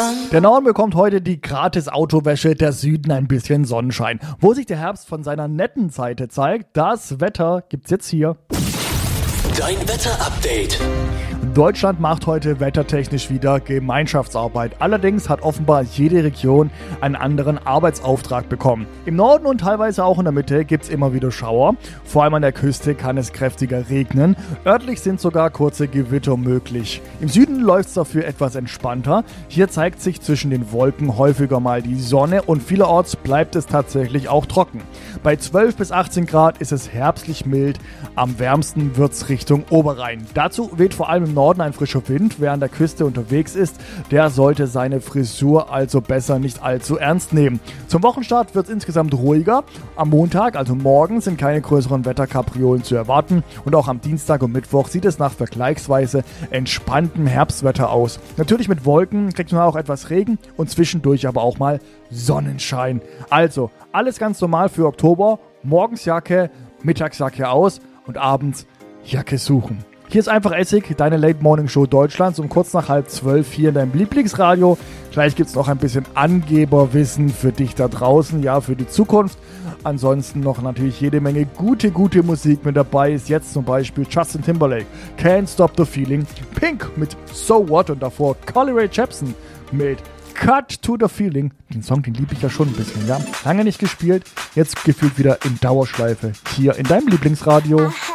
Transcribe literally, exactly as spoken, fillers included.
Der Norden bekommt heute die gratis Autowäsche, der Süden ein bisschen Sonnenschein. Wo sich der Herbst von seiner netten Seite zeigt, das Wetter gibt's jetzt hier. Dein Wetter-Update. Deutschland macht heute wettertechnisch wieder Gemeinschaftsarbeit. Allerdings hat offenbar jede Region einen anderen Arbeitsauftrag bekommen. Im Norden und teilweise auch in der Mitte gibt es immer wieder Schauer. Vor allem an der Küste kann es kräftiger regnen. Örtlich sind sogar kurze Gewitter möglich. Im Süden läuft es dafür etwas entspannter. Hier zeigt sich zwischen den Wolken häufiger mal die Sonne und vielerorts bleibt es tatsächlich auch trocken. Bei zwölf bis achtzehn Grad ist es herbstlich mild. Am wärmsten wird es Richtung Oberrhein. Dazu weht vor allem im Norden ein frischer Wind, wer an der Küste unterwegs ist, der sollte seine Frisur also besser nicht allzu ernst nehmen. Zum Wochenstart wird es insgesamt ruhiger. Am Montag, also morgen, sind keine größeren Wetterkapriolen zu erwarten und auch am Dienstag und Mittwoch sieht es nach vergleichsweise entspanntem Herbstwetter aus. Natürlich mit Wolken, kriegt man auch etwas Regen und zwischendurch aber auch mal Sonnenschein. Also, alles ganz normal für Oktober. Morgens Jacke, mittags Jacke aus und abends Jacke suchen. Hier ist einfach Essig, deine Late Morning Show Deutschlands um kurz nach halb zwölf hier in deinem Lieblingsradio. Gleich gibt es noch ein bisschen Angeberwissen für dich da draußen, ja, für die Zukunft. Ansonsten noch natürlich jede Menge gute, gute Musik mit dabei. Ist jetzt zum Beispiel Justin Timberlake, Can't Stop the Feeling, Pink mit So What und davor Carly Rae Jepsen mit Cut to the Feeling. Den Song, den liebe ich ja schon ein bisschen, ja. Lange nicht gespielt, jetzt gefühlt wieder in Dauerschleife hier in deinem Lieblingsradio.